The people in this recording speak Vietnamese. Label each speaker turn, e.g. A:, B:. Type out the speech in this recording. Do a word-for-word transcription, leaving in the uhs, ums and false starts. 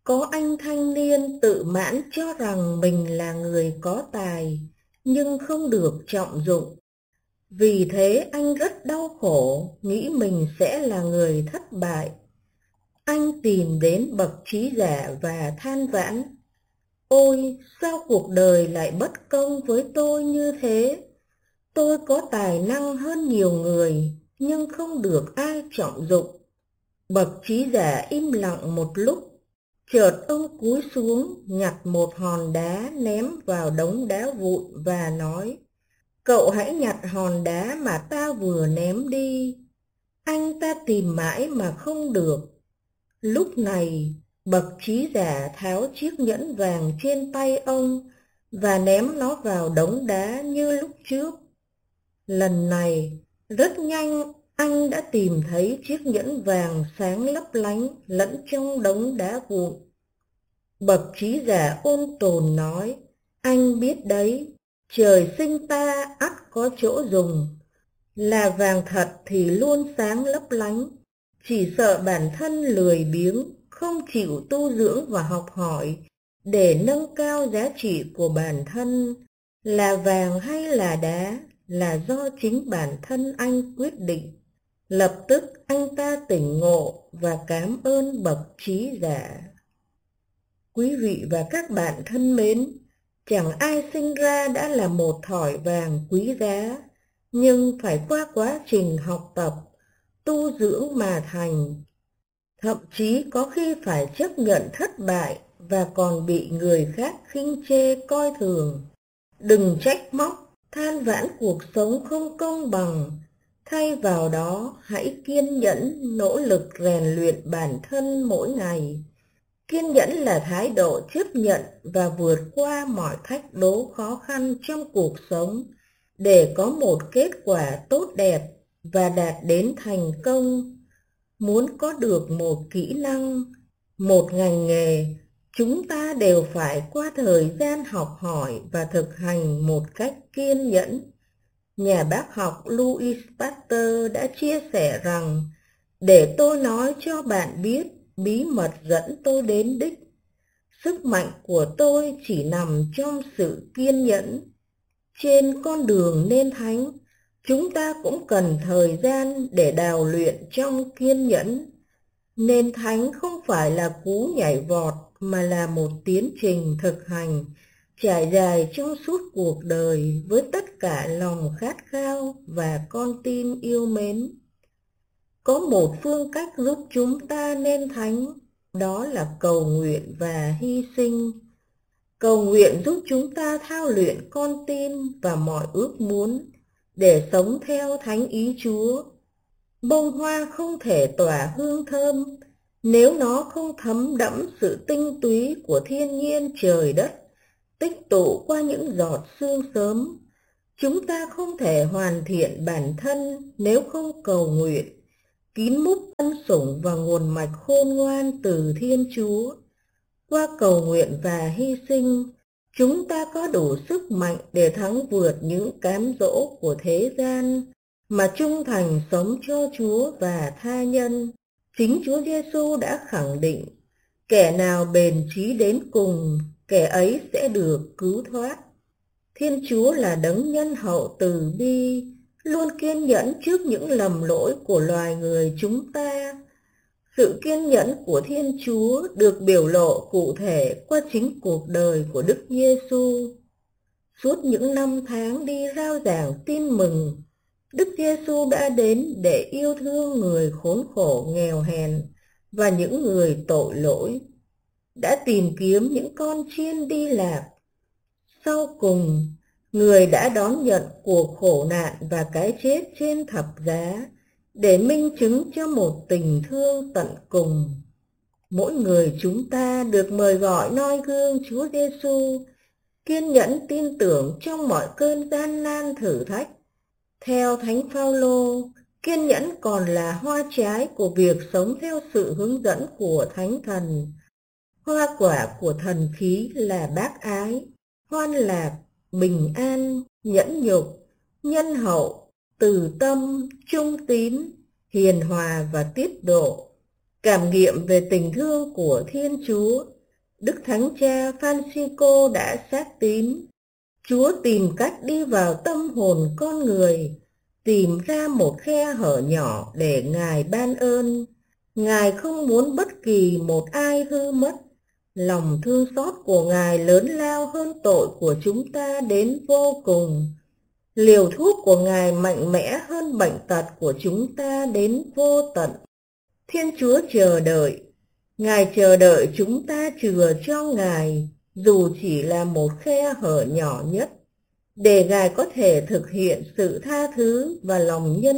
A: Có anh thanh niên tự mãn cho rằng mình là người có tài, nhưng không được trọng dụng. Vì thế anh rất đau khổ, nghĩ mình sẽ là người thất bại. Anh tìm đến bậc trí giả và than vãn: ôi, sao cuộc đời lại bất công với tôi như thế? Tôi có tài năng hơn nhiều người, nhưng không được ai trọng dụng. Bậc trí giả im lặng một lúc, chợt ông cúi xuống nhặt một hòn đá ném vào đống đá vụn và nói: cậu hãy nhặt hòn đá mà ta vừa ném đi. Anh ta tìm mãi mà không được. Lúc này, bậc trí giả tháo chiếc nhẫn vàng trên tay ông và ném nó vào đống đá như lúc trước. Lần này, rất nhanh anh đã tìm thấy chiếc nhẫn vàng sáng lấp lánh lẫn trong đống đá vụn. Bậc trí giả ôn tồn nói: anh biết đấy, trời sinh ta ắt có chỗ dùng. Là vàng thật thì luôn sáng lấp lánh, chỉ sợ bản thân lười biếng, không chịu tu dưỡng và học hỏi để nâng cao giá trị của bản thân. Là vàng hay là đá là do chính bản thân anh quyết định. Lập tức anh ta tỉnh ngộ và cảm ơn bậc trí giả. Quý vị và các bạn thân mến, chẳng ai sinh ra đã là một thỏi vàng quý giá, nhưng phải qua quá trình học tập, tu dưỡng mà thành. Thậm chí có khi phải chấp nhận thất bại và còn bị người khác khinh chê coi thường. Đừng trách móc, than vãn cuộc sống không công bằng. Thay vào đó, hãy kiên nhẫn, nỗ lực rèn luyện bản thân mỗi ngày. Kiên nhẫn là thái độ chấp nhận và vượt qua mọi thách đố khó khăn trong cuộc sống để có một kết quả tốt đẹp và đạt đến thành công. Muốn có được một kỹ năng, một ngành nghề, chúng ta đều phải qua thời gian học hỏi và thực hành một cách kiên nhẫn. Nhà bác học Louis Pasteur đã chia sẻ rằng: để tôi nói cho bạn biết bí mật dẫn tôi đến đích. Sức mạnh của tôi chỉ nằm trong sự kiên nhẫn. Trên con đường nên thánh, chúng ta cũng cần thời gian để đào luyện trong kiên nhẫn. Nên thánh không phải là cú nhảy vọt mà là một tiến trình thực hành trải dài trong suốt cuộc đời với tất cả lòng khát khao và con tim yêu mến. Có một phương cách giúp chúng ta nên thánh, đó là cầu nguyện và hy sinh. Cầu nguyện giúp chúng ta thao luyện con tim và mọi ước muốn để sống theo thánh ý Chúa. Bông hoa không thể tỏa hương thơm nếu nó không thấm đẫm sự tinh túy của thiên nhiên trời đất, tích tụ qua những giọt sương sớm. Chúng ta không thể hoàn thiện bản thân nếu không cầu nguyện, kín múc ân sủng và nguồn mạch khôn ngoan từ Thiên Chúa. Qua cầu nguyện và hy sinh, chúng ta có đủ sức mạnh để thắng vượt những cám dỗ của thế gian, mà trung thành sống cho Chúa và tha nhân. Chính Chúa Giêsu đã khẳng định: kẻ nào bền chí đến cùng, kẻ ấy sẽ được cứu thoát. Thiên Chúa là đấng nhân hậu từ bi, luôn kiên nhẫn trước những lầm lỗi của loài người chúng ta. Sự kiên nhẫn của Thiên Chúa được biểu lộ cụ thể qua chính cuộc đời của Đức Giêsu. Suốt những năm tháng đi rao giảng tin mừng, Đức Giêsu đã đến để yêu thương người khốn khổ nghèo hèn và những người tội lỗi, đã tìm kiếm những con chiên đi lạc. Sau cùng, người đã đón nhận cuộc khổ nạn và cái chết trên thập giá để minh chứng cho một tình thương tận cùng. Mỗi người chúng ta được mời gọi noi gương Chúa Giêsu, kiên nhẫn tin tưởng trong mọi cơn gian nan thử thách. Theo Thánh Phaolô, kiên nhẫn còn là hoa trái của việc sống theo sự hướng dẫn của Thánh Thần. Hoa quả của thần khí là bác ái, hoan lạc, bình an, nhẫn nhục, nhân hậu, từ tâm, trung tín, hiền hòa và tiết độ. Cảm nghiệm về tình thương của Thiên Chúa Đức Thánh Cha Francisco đã xác tín. Chúa tìm cách đi vào tâm hồn con người, tìm ra một khe hở nhỏ để Ngài ban ơn. Ngài không muốn bất kỳ một ai hư mất. Lòng thương xót của Ngài lớn lao hơn tội của chúng ta đến vô cùng. Liều thuốc của Ngài mạnh mẽ hơn bệnh tật của chúng ta đến vô tận. Thiên Chúa chờ đợi. Ngài chờ đợi chúng ta chừa cho Ngài, dù chỉ là một khe hở nhỏ nhất, để Ngài có thể thực hiện sự tha thứ và lòng nhân